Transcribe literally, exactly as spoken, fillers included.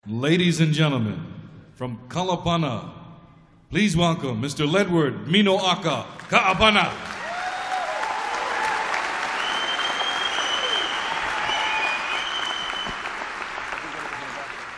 Ladies and gentlemen, from Kalapana, please welcome Mister Ledward Minoaka Kaapana.